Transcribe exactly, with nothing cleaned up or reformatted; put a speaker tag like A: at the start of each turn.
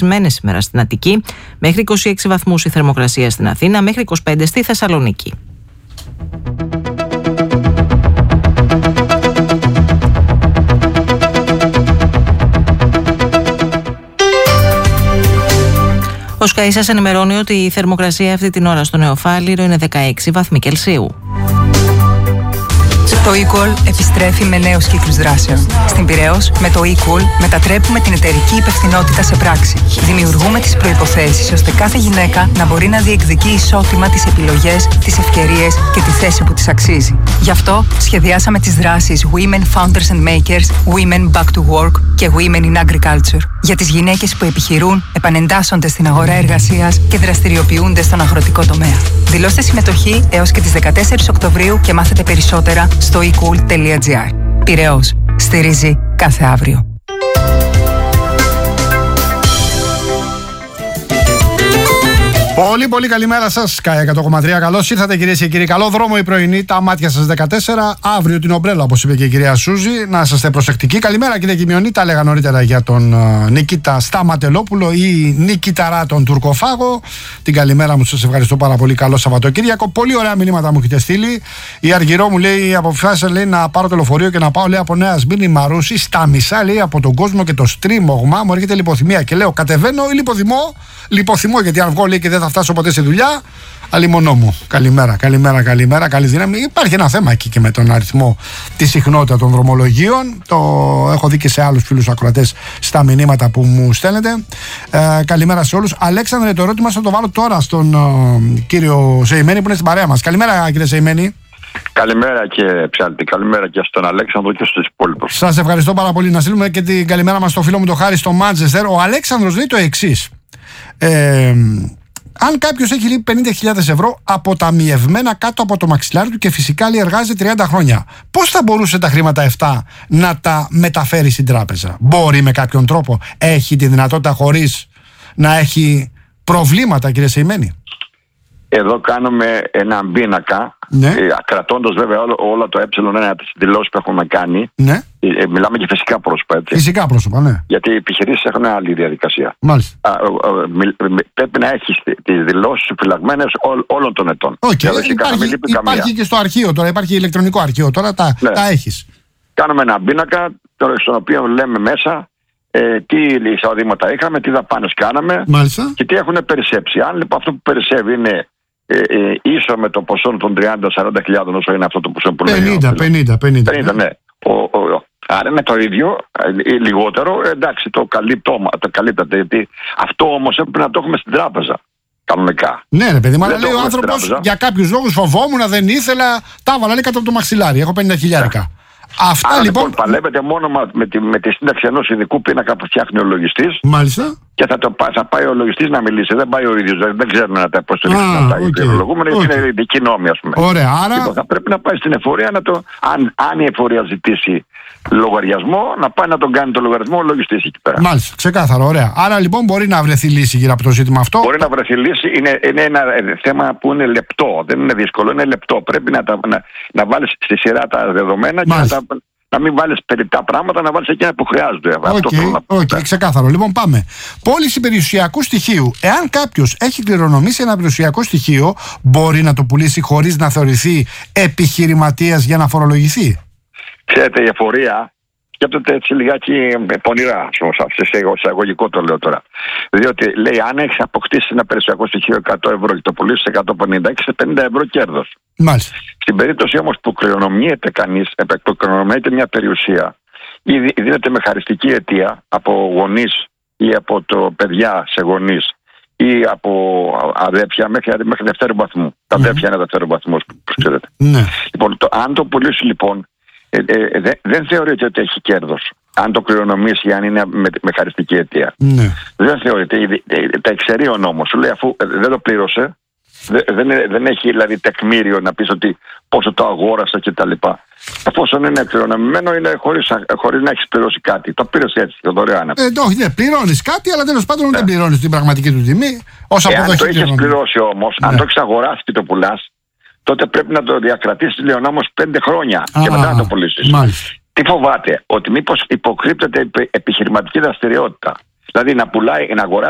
A: αυξημένες σήμερα στην Αττική, μέχρι είκοσι έξι βαθμούς η θερμοκρασία στην Αθήνα, μέχρι είκοσι πέντε στη Θεσσαλονίκη. Ο Sky σας ενημερώνει ότι η θερμοκρασία αυτή την ώρα στο Νεοφάλιρο είναι δεκαέξι βαθμοί Κελσίου.
B: Το eCall επιστρέφει με νέους κύκλους δράσεων. Στην Πειραιώς, με το eCall μετατρέπουμε την εταιρική υπευθυνότητα σε πράξη. Δημιουργούμε τις προϋποθέσεις ώστε κάθε γυναίκα να μπορεί να διεκδικεί ισότιμα τις επιλογές, τις ευκαιρίες και τη θέση που της αξίζει. Γι' αυτό σχεδιάσαμε τις δράσεις Women Founders and Makers, Women Back to Work και Women in Agriculture. Για τις γυναίκες που επιχειρούν, επανεντάσσονται στην αγορά εργασίας και δραστηριοποιούνται στον αγροτικό τομέα. Δηλώστε συμμετοχή έως και τις δεκατέσσερις Οκτωβρίου και μάθετε περισσότερα στο e cool τελεία gr. Πειραιώς. Στηρίζει κάθε αύριο.
C: Πολύ πολύ καλημέρα σας, Sky εκατό κόμμα τρία. Καλώς ήρθατε κυρίες και κύριοι. Καλό δρόμο η πρωινή, τα μάτια σας δεκατέσσερα. Αύριο την ομπρέλα, όπως είπε και η κυρία Σούζη. Να είσαστε προσεκτικοί. Καλημέρα κύριε Κιμιονή. Τα έλεγα νωρίτερα για τον uh, Νικήτα Σταματελόπουλο ή Νικηταρά τον Τουρκοφάγο. Την καλημέρα μου, σας ευχαριστώ πάρα πολύ. Καλό Σαββατοκύριακο. Πολύ ωραία μηνύματα μου έχετε στείλει. Η Αργυρό μου λέει: αποφάσισα λέει, να πάρω το λεωφορείο και να πάω λέει, από Νέα Σμύρνη Μαρούσι στα μισά λέει, από τον κόσμο και το στρίμωγμα. Μου έρχεται λιποθυμία και λέω: κατεβαίνω ή λιποθυμώ. Λιποθυμώ γιατί αν βγω λέει και δεν θα φτάσω ποτέ στη δουλειά. Αλλημονό μου. Καλημέρα, καλημέρα, καλημέρα. Καλή δύναμη. Υπάρχει ένα θέμα εκεί και με τον αριθμό, τη συχνότητα των δρομολογίων. Το έχω δει και σε άλλους φίλους ακροατές στα μηνύματα που μου στέλνετε. Ε, καλημέρα σε όλους. Αλέξανδρε, το ερώτημα θα το βάλω τώρα στον ε, κύριο Σεϊμένη που είναι στην παρέα μας. Καλημέρα, κύριε Σεϊμένη.
D: Καλημέρα και Ψάλτη, καλημέρα και στον Αλέξανδρο και στους υπόλοιπους.
C: Σας ευχαριστώ πάρα πολύ. Να στείλουμε και την καλημέρα μας στο φίλο μου το Χάρη στο Μάντσεστερ. Ο Αλέξανδρος λέει το εξής. Ε, αν κάποιος έχει λείπει πενήντα χιλιάδες ευρώ αποταμιευμένα κάτω από το μαξιλάρι του και φυσικά λέει εργάζεται τριάντα χρόνια, πώς θα μπορούσε τα χρήματα αυτά να τα μεταφέρει στην τράπεζα? Μπορεί με κάποιον τρόπο? Έχει τη δυνατότητα χωρίς να έχει προβλήματα, κύριε Σεϊμένη?
D: Εδώ κάνουμε έναν πίνακα,
C: ναι.
D: ε, κρατώντας βέβαια όλο, όλο το ε ένα τις δηλώσεις που έχουμε κάνει.
C: Ναι.
D: Ε, μιλάμε για φυσικά πρόσωπα, έτσι.
C: Φυσικά πρόσωπα, ναι.
D: Γιατί οι επιχειρήσεις έχουν άλλη διαδικασία.
C: Μάλιστα.
D: Α, ε, ε, ε, πρέπει να έχεις τις δηλώσεις φυλαγμένες ό, όλων των ετών.
C: Okay. Υπάρχει, υπάρχει και στο αρχείο τώρα, υπάρχει ηλεκτρονικό αρχείο τώρα, τα, ναι. τα έχεις.
D: Κάνουμε έναν πίνακα, τώρα, στον οποίο λέμε μέσα ε, τι εισοδήματα είχαμε, τι δαπάνες κάναμε.
C: Μάλιστα.
D: Και τι έχουν περισσέψει. Αν λοιπόν αυτό που περισσεύει είναι Ε, ε, ίσο με το ποσό των τριάντα με σαράντα χιλιάδων όσο είναι αυτό το ποσό που λέει.
C: πενήντα, πενήντα, πενήντα.
D: πενήντα, ναι. Ο, ο, ο, άρα είναι το ίδιο ή λιγότερο, εντάξει, το καλύπτω, το καλύπτεται. Γιατί αυτό όμως έπρεπε να το έχουμε στην τράπεζα. Κανονικά.
C: Ναι, ρε παιδί, αλλά λέει ο άνθρωπος για κάποιους λόγους φοβόμουν, δεν ήθελα, τα έβαλα κάτω από το μαξιλάρι. Έχω πενήντα χιλιάρικα. Αυτά
D: άρα,
C: λοιπόν.
D: λοιπόν παλεύετε μόνο με τη, με τη σύνταξη ενός ειδικού πίνακα που φτιάχνει ο λογιστής.
C: Μάλιστα.
D: Και θα, το, θα πάει ο λογιστής να μιλήσει. Δεν πάει ο ίδιος. Δεν, δεν ξέρουν να τα υποστηρίξουν αυτά οι πληρολογούμενοι, γιατί είναι ειδικοί νόμοι, ας πούμε.
C: Ωραία, άρα.
D: Λοιπόν, θα πρέπει να πάει στην εφορία να το. Αν, αν η εφορία ζητήσει λογαριασμό, να πάει να τον κάνει το λογαριασμό ο λογιστής εκεί πέρα.
C: Μάλιστα, ξεκάθαρο, ωραία. Άρα λοιπόν μπορεί να βρεθεί λύση γύρω από το ζήτημα αυτό.
D: Μπορεί να βρεθεί λύση. Είναι, είναι ένα θέμα που είναι λεπτό. Δεν είναι δύσκολο, είναι λεπτό. Πρέπει να, τα, να, να βάλει στη σειρά τα δεδομένα. Μάλιστα. Και να τα. Να μην βάλεις περιττά πράγματα, να βάλεις εκείνα που χρειάζονται.
C: Οκ, okay, okay, ξεκάθαρο. Λοιπόν, πάμε. Πώληση περιουσιακού στοιχείου. Εάν κάποιος έχει κληρονομήσει ένα περιουσιακό στοιχείο, μπορεί να το πουλήσει χωρίς να θεωρηθεί επιχειρηματίας για να φορολογηθεί?
D: Ξέρετε, η εφορία σκέπτεται έτσι λιγάκι πονηρά, σε εισαγωγικό το λέω τώρα. Διότι λέει, αν έχεις αποκτήσει ένα περιουσιακό στοιχείο εκατό ευρώ και το πουλήσεις εκατόν πενήντα, έχεις πενήντα ευρώ κέρδος.
C: Μάλιστα.
D: Στην περίπτωση όμως που κληρονομείται κανείς, που κληρονομείται μια περιουσία ή δίνεται με χαριστική αιτία από γονείς ή από το παιδιά σε γονείς ή από αδέρφια μέχρι, μέχρι δευτέρου βαθμού. Mm. Τα αδέρφια είναι δευτέρου βαθμού, όπως ξέρετε.
C: Mm.
D: Λοιπόν, το, αν το πουλήσει λοιπόν, ε, ε, δε, δεν θεωρείται ότι έχει κέρδος. Αν το κληρονομήσει, αν είναι με, με χαριστική αιτία.
C: Mm.
D: Δεν θεωρείται. Τα εξαιρεί ο νόμος. Σου λέει, αφού δεν το πλήρωσε, δεν, δεν έχει δηλαδή τεκμήριο να πεις ότι πόσο το αγόρασα κτλ. Εφόσον είναι κληρονομημένο, είναι χωρίς, χωρίς να έχεις πληρώσει κάτι. Το πήρες έτσι, το δωρεάν.
C: Ε, όχι, ναι, πληρώνεις κάτι, αλλά τέλος πάντων ναι. δεν πληρώνεις την πραγματική του τιμή. Ως
D: Εάν το έχεις πληρώσει όμως, ναι. αν το έχεις αγοράσει και το πουλάς, τότε πρέπει να το διακρατήσεις λέει όμως πέντε χρόνια Α, και μετά να το πουλήσεις. Τι φοβάται? Ότι μήπως υποκρύπτεται επιχειρηματική δραστηριότητα. Δηλαδή να πουλάει, να αγοράσει